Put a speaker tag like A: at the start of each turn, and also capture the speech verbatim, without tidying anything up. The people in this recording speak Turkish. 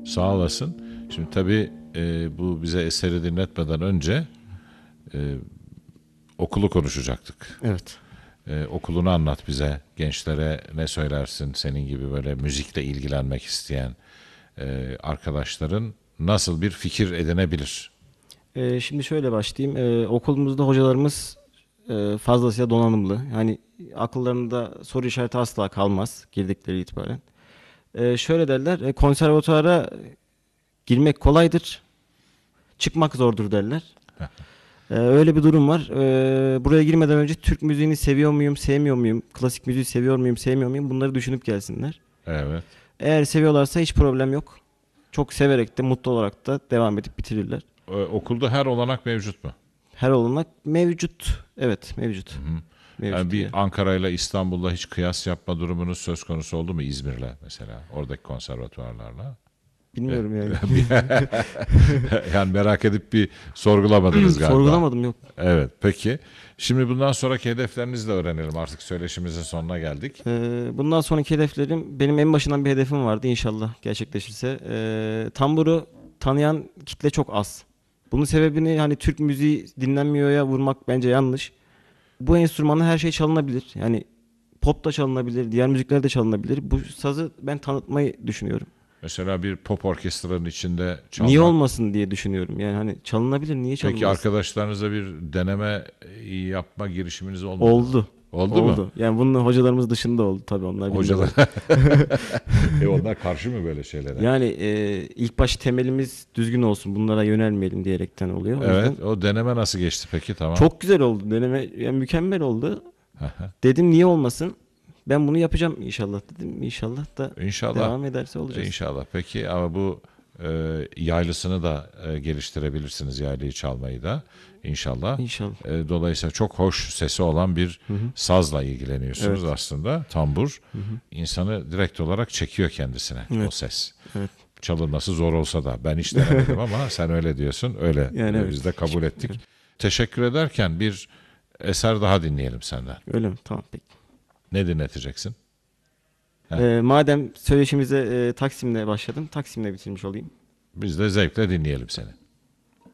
A: Sağ olasın. Şimdi tabii e, bu bize eseri dinletmeden önce e, okulu konuşacaktık.
B: Evet.
A: E, okulunu anlat bize. Gençlere ne söylersin? Senin gibi böyle müzikle ilgilenmek isteyen e, arkadaşların nasıl bir fikir edinebilir?
B: Ee, şimdi şöyle başlayayım. Ee, okulumuzda hocalarımız e, fazlasıyla donanımlı. Yani akıllarında soru işareti asla kalmaz girdikleri itibaren. Ee, şöyle derler. E, konservatuara girmek kolaydır. Çıkmak zordur derler. Ee, öyle bir durum var. Ee, buraya girmeden önce Türk müziğini seviyor muyum, sevmiyor muyum? Klasik müziği seviyor muyum, sevmiyor muyum? Bunları düşünüp gelsinler.
A: Evet.
B: Eğer seviyorlarsa hiç problem yok. Çok severek de mutlu olarak da devam edip bitirirler.
A: E, okulda her olanak mevcut mu?
B: Her olanak mevcut. Evet, mevcut.
A: Hı.
B: Mevcut
A: Yani bir
B: diye.
A: Ankara ile İstanbul'la hiç kıyas yapma durumunuz söz konusu oldu mu, İzmir'le mesela, oradaki konservatuvarlarla?
B: Bilmiyorum yani.
A: Yani merak edip bir sorgulamadınız galiba.
B: Sorgulamadım, yok.
A: Evet, peki. Şimdi bundan sonraki hedeflerinizi de öğrenelim. Artık söyleşimizin sonuna geldik.
B: Ee, bundan sonraki hedeflerim, benim en başından bir hedefim vardı, inşallah gerçekleşirse. Ee, tamburu tanıyan kitle çok az. Bunun sebebini, hani Türk müziği dinlenmiyor'ya vurmak bence yanlış. Bu enstrümanla her şey çalınabilir. Yani pop da çalınabilir, diğer müzikler de çalınabilir. Bu sazı ben tanıtmayı düşünüyorum.
A: Mesela bir pop orkestranın içinde çalmak.
B: Niye olmasın diye düşünüyorum. Yani hani çalınabilir, niye
A: Peki
B: çalınmasın?
A: arkadaşlarınızla bir deneme yapma girişiminiz olmadı mı?
B: Oldu.
A: Oldu mu?
B: Oldu. Yani bunun hocalarımız dışında oldu tabii, onlar
A: Hocalar.
B: bilmiyorlar.
A: E onlar karşı mı böyle şeylere?
B: Yani e, ilk baş temelimiz düzgün olsun, bunlara yönelmeyelim diyerekten oluyor. O
A: Evet.
B: yüzden
A: O deneme nasıl geçti peki? Tamam.
B: çok güzel oldu. Deneme yani mükemmel oldu. Dedim niye olmasın? Ben bunu yapacağım inşallah dedim. İnşallah da
A: İnşallah.
B: devam ederse olacağız.
A: İnşallah. Peki ama bu e, yaylısını da e, geliştirebilirsiniz, yaylıyı çalmayı da inşallah.
B: İnşallah.
A: E, dolayısıyla çok hoş sesi olan bir
B: Hı hı.
A: sazla ilgileniyorsunuz
B: Evet.
A: aslında. Tambur
B: Hı hı.
A: insanı direkt olarak çekiyor kendisine,
B: Evet.
A: o ses.
B: Evet.
A: Çalınması zor olsa da, ben hiç denemedim ama sen öyle diyorsun. Öyle
B: Yani
A: e,
B: evet.
A: biz de kabul ettik. Teşekkür ederken bir eser daha dinleyelim senden.
B: Öyle mi? Tamam, peki.
A: Ne dinleteceksin? Heh.
B: Ee, madem söyleşimize e, Taksim'le başladım, Taksim'le bitirmiş olayım.
A: Biz de zevkle dinleyelim seni.